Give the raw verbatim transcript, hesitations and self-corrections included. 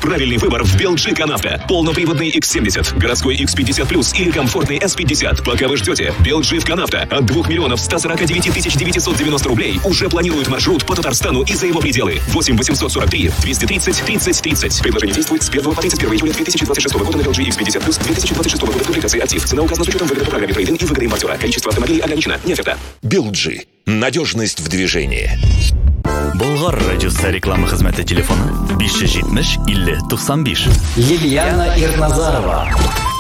правильный выбор в Белджикон Авто. Полноприводный икс семьдесят, городской икс пятьдесят плюс или комфортный эс пятьдесят. Пока вы ждете, Белджикон Авто от двух миллионов ста сорока девяти тысяч девятисот девяносто рублей уже планирует маршрут по Татарстану и за его пределы. восемь восемьсот сорок три двести тридцать тридцать тридцать. Предложение действует с первого по тридцать первое июля две тысячи двадцать шестого года на Белджи икс пятьдесят плюс две тысячи двадцать шестого года в публикации «Актив». Цена указана с учетом выгоды по программе трейд-ин и выгоды импортера. Количество автомобилей ограничено. Не оферта. Белджи. Надежность в движении. Болгар радиосы реклама хезмәте телефоны биш йөз җитмеш илле туксан биш. Лилияна Ирназарова.